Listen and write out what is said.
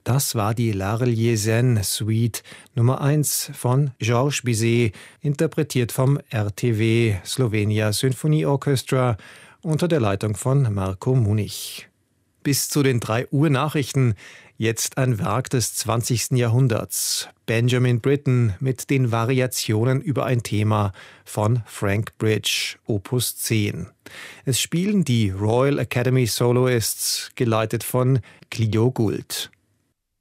Das war die L'Arlésienne Suite Nummer 1 von Georges Bizet, interpretiert vom RTW Slovenia Symphony Orchestra unter der Leitung von Marko Munich. Bis zu den 3 Uhr Nachrichten, jetzt ein Werk des 20. Jahrhunderts. Benjamin Britten mit den Variationen über ein Thema von Frank Bridge, Opus 10. Es spielen die Royal Academy Soloists, geleitet von Clio Gould.